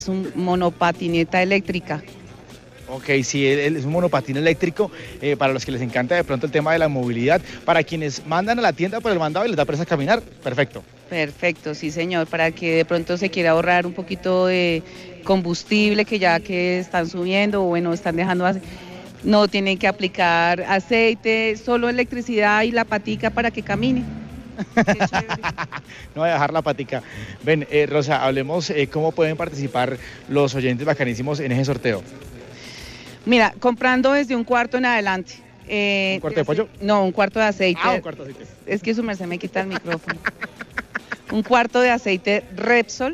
Es un monopatineta eléctrica. Ok, sí, él es un monopatín eléctrico, para los que les encanta de pronto el tema de la movilidad, para quienes mandan a la tienda por el mandado y les da presa caminar, perfecto. Perfecto, sí señor, para que de pronto se quiera ahorrar un poquito de combustible que ya que están subiendo o bueno, están dejando, no tienen que aplicar aceite, solo electricidad y la patica para que camine. No voy a dejar la patica. Ven, Rosa, hablemos cómo pueden participar los oyentes bacanísimos en ese sorteo. Mira, comprando desde un cuarto en adelante. ¿Un cuarto de pollo? No, un cuarto de aceite. Ah, un cuarto de aceite. Es que su merced me quita el micrófono. Un cuarto de aceite Repsol.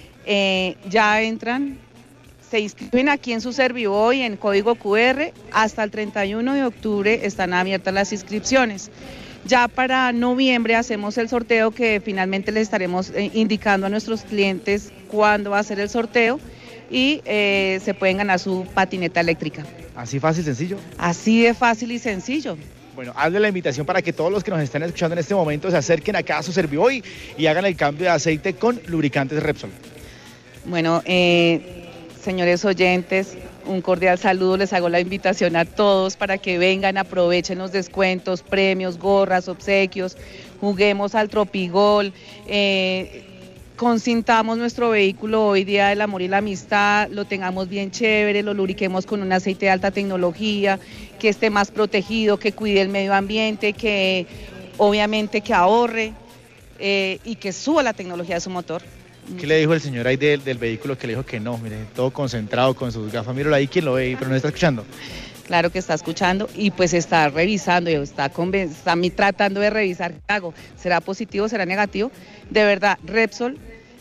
Ya entran, se inscriben aquí en su Servivoy en código QR. Hasta el 31 de octubre están abiertas las inscripciones. Ya para noviembre hacemos el sorteo que finalmente les estaremos indicando a nuestros clientes cuándo va a ser el sorteo y se pueden ganar su patineta eléctrica. ¿Así fácil, sencillo? Así de fácil y sencillo. Bueno, hazle la invitación para que todos los que nos estén escuchando en este momento se acerquen acá a su Servivoy y hagan el cambio de aceite con lubricantes Repsol. Bueno, señores oyentes, un cordial saludo, les hago la invitación a todos para que vengan, aprovechen los descuentos, premios, gorras, obsequios, juguemos al Tropigol, consintamos nuestro vehículo hoy día del amor y la amistad, lo tengamos bien chévere, lo lubriquemos con un aceite de alta tecnología, que esté más protegido, que cuide el medio ambiente, que obviamente que ahorre y que suba la tecnología de su motor. ¿Qué le dijo el señor ahí del vehículo que le dijo que no? Mire, todo concentrado con sus gafas, míralo ahí, ¿quién lo ve? Pero no está escuchando. Claro que está escuchando y pues está revisando, está tratando de revisar qué hago. ¿Será positivo, será negativo? De verdad, Repsol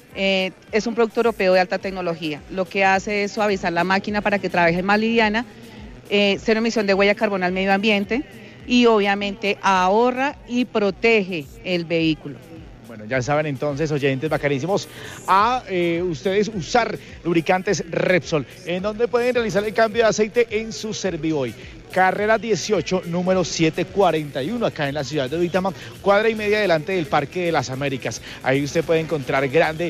es un producto europeo de alta tecnología. Lo que hace es suavizar la máquina para que trabaje más liviana, cero emisión de huella de carbono al medio ambiente y obviamente ahorra y protege el vehículo. Bueno, ya saben entonces, oyentes bacanísimos, a ustedes usar lubricantes Repsol, en donde pueden realizar el cambio de aceite en su Servivoy. Carrera 18, número 741, acá en la ciudad de Duitama, cuadra y media delante del Parque de las Américas. Ahí usted puede encontrar grande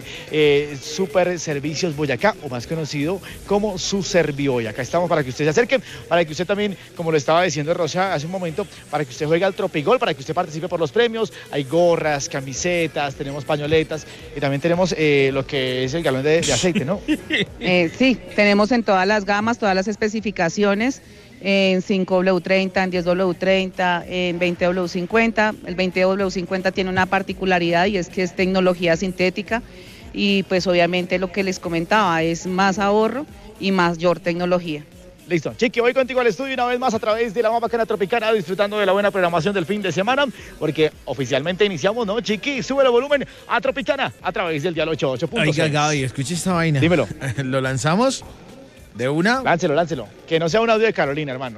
Super Servicios Boyacá, o más conocido como su Servivoy. Acá estamos para que usted se acerque, para que usted también, como lo estaba diciendo Rosa hace un momento, para que usted juegue al Tropigol, para que usted participe por los premios. Hay gorras, camisetas, tenemos pañoletas y también tenemos lo que es el galón de aceite, ¿no? Sí, tenemos en todas las gamas, todas las especificaciones. En 5W30, en 10W30, en 20W50. El 20W50 tiene una particularidad y es que es tecnología sintética y pues obviamente lo que les comentaba es más ahorro y mayor tecnología. Listo, Chiqui, voy contigo al estudio una vez más a través de la más bacana Tropicana, disfrutando de la buena programación del fin de semana, porque oficialmente iniciamos, ¿no, Chiqui? Sube el volumen a Tropicana a través del dial 88.6. Oiga, Gaby, escuche esta vaina. Dímelo. ¿Lo lanzamos? ¿De una? Láncelo. Que no sea un audio de Carolina, hermano.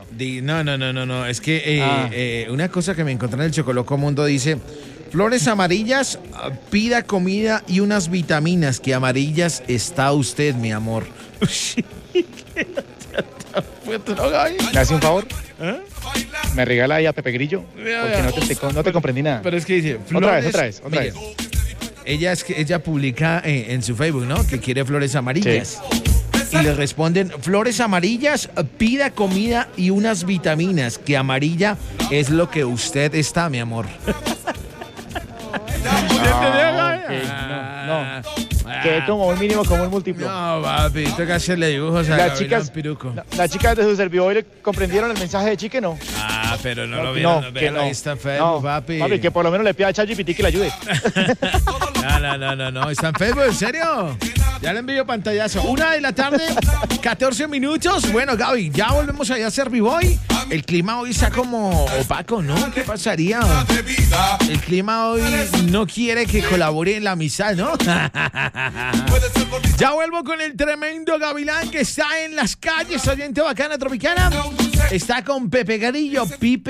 No. Es que una cosa que me encontré en el Chocoloco Mundo dice: flores amarillas, pida comida y unas vitaminas, que amarillas está usted, mi amor. ¿Me hace un favor? ¿Eh? ¿Me regala ahí a Pepe Grillo? Porque no te comprendí nada. Pero es que dice, flores, otra vez. Ella publica en su Facebook, ¿no? Que quiere flores amarillas. Sí. Y le responden: flores amarillas, pida comida y unas vitaminas, que amarilla es lo que usted está, mi amor. No. Que como un mínimo, como un múltiplo. No, papi, tengo que hacerle dibujos a las chicas de su Servivoy comprendieron el mensaje de Chique, ¿no? Pero no lo vieron. No, ahí está Facebook, papi. Papi, que por lo menos le pida a ChatGPT que le ayude. No, está en Facebook, ¿en serio? Ya le envío pantallazo. 1:00 p.m, 14 minutos. Bueno, Gaby, ya volvemos allá a Servivoy. El clima hoy está como opaco, ¿no? ¿Qué pasaría? El clima hoy no quiere que colabore en la amistad, ¿no? Ya vuelvo con el tremendo Gavilán que está en las calles, oyente bacana tropicana. Está con Pepe Grillo, Pipe.